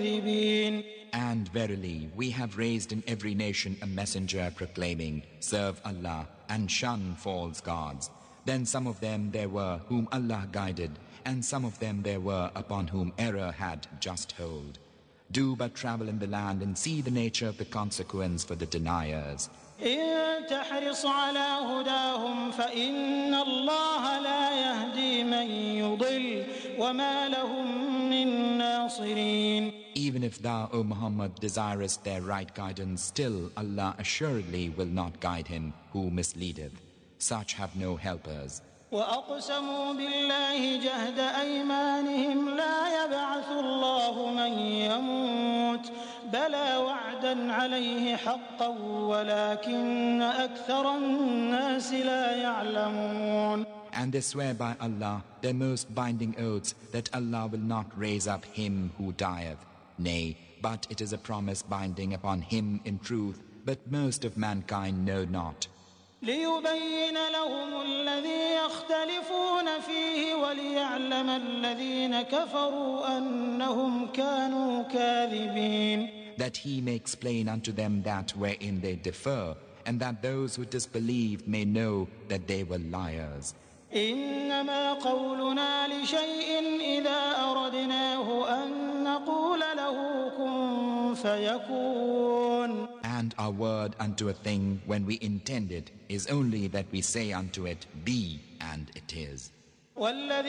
And verily, we have raised in every nation a messenger proclaiming, serve Allah and shun false gods. Then some of them there were whom Allah guided, and some of them there were upon whom error had just hold. Do but travel in the land and see the nature of the consequence for the deniers. إن تحرص على هداهم فإن الله لا يهدي من يضل وما لهم من ناصرين. Even if thou, O Muhammad, desirest their right guidance, still Allah assuredly will not guide him who misleadeth. Such have no helpers. وأقسموا بالله جهد أيمانهم لا يبعث الله من يموت بلى وعدا عليه حقا ولكن أكثر الناس لا يعلمون. And they swear by Allah, their most binding oaths, that Allah will not raise up him who dieth. Nay, but it is a promise binding upon him in truth, but most of mankind know not. ليبين لهم الذي يختلفون فيه وليعلم الذين كفروا أنهم كانوا كاذبين. That he may explain unto them that wherein they differ, and that those who disbelieved may know that they were liars. إنما قولنا لشيء إذا أردناه أن نقول له كن فيكون. And our word unto a thing when we intend it is only that we say unto it, be, and it is.